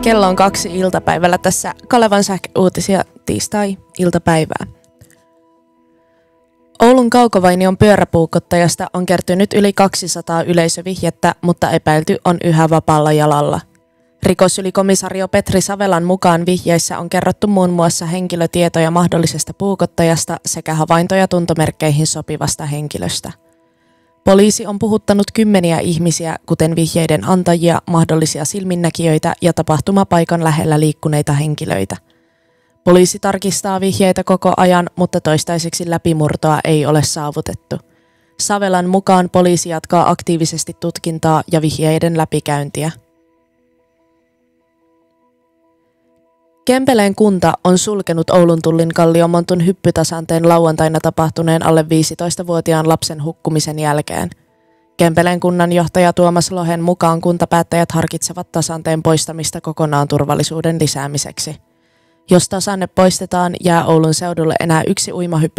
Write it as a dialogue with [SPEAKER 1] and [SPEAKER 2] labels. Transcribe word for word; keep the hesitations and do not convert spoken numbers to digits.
[SPEAKER 1] Kello on kaksi iltapäivällä tässä Kalevan sähköuutisia tiistai-iltapäivää. Oulun Kaukovainion pyöräpuukottajasta on kertynyt yli kaksisataa yleisövihjettä, mutta epäilty on yhä vapaalla jalalla. Rikosylikomissaario Petri Savelan mukaan vihjeissä on kerrottu muun muassa henkilötietoja mahdollisesta puukottajasta sekä havaintoja tuntomerkkeihin sopivasta henkilöstä. Poliisi on puhuttanut kymmeniä ihmisiä, kuten vihjeiden antajia, mahdollisia silminnäkijöitä ja tapahtumapaikan lähellä liikkuneita henkilöitä. Poliisi tarkistaa vihjeitä koko ajan, mutta toistaiseksi läpimurtoa ei ole saavutettu. Savelan mukaan poliisi jatkaa aktiivisesti tutkintaa ja vihjeiden läpikäyntiä. Kempeleen kunta on sulkenut Oulun Tullin Kalliomontun hyppytasanteen lauantaina tapahtuneen alle viisitoistavuotiaan lapsen hukkumisen jälkeen. Kempeleen kunnanjohtaja Tuomas Lohen mukaan kuntapäättäjät harkitsevat tasanteen poistamista kokonaan turvallisuuden lisäämiseksi. Jos tasanne poistetaan, jää Oulun seudulle enää yksi uimahyppy